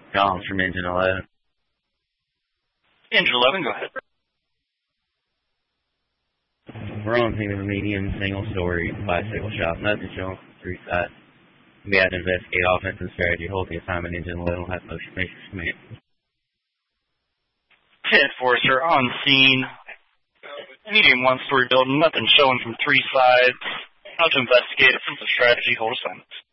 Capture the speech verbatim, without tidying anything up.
Collins from Engine eleven. Engine eleven, go ahead. We're on scene of a medium single-story bicycle shop. Nothing showing from three sides. We have to investigate offensive strategy. Hold the assignment. Engine eleven will have motion pictures command. Ted Forrester on scene. Medium one-story building. Nothing showing from three sides. How to investigate offensive strategy. Hold assignment.